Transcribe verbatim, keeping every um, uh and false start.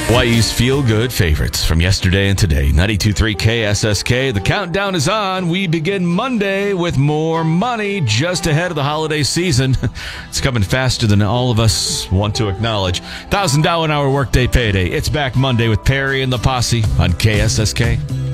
Hawaii's feel-good favorites from yesterday and today. ninety-two point three K S S K. The countdown is on. We begin Monday with more money just ahead of the holiday season. It's coming faster than all of us want to acknowledge. one thousand dollars an hour workday payday. It's back Monday with Perry and the Posse on K S S K.